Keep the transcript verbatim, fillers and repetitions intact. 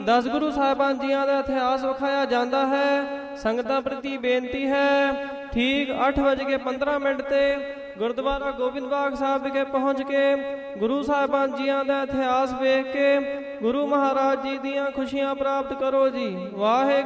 ਦਸ ਗੁਰੂ ਸਾਹਿਬਾਨ ਜੀਆਂ ਦਾ ਇਤਿਹਾਸ ਵਿਖਾਇਆ ਜਾਂਦਾ ਹੈ। ਸੰਗਤਾਂ ਪ੍ਰਤੀ ਬੇਨਤੀ ਹੈ, ਠੀਕ ਅੱਠ ਵਜ ਕੇ ਪੰਦਰਾਂ ਮਿੰਟ ਤੇ ਗੁਰਦੁਆਰਾ ਗੋਬਿੰਦ ਬਾਗ ਸਾਹਿਬ ਵਿਖੇ ਪਹੁੰਚ ਕੇ ਗੁਰੂ ਸਾਹਿਬਾਨ ਜੀਆਂ ਦਾ ਇਤਿਹਾਸ ਵੇਖ ਕੇ ਗੁਰੂ ਮਹਾਰਾਜ ਜੀ ਦੀਆਂ ਖੁਸ਼ੀਆਂ ਪ੍ਰਾਪਤ ਕਰੋ ਜੀ। ਵਾਹਿਗੁਰੂ।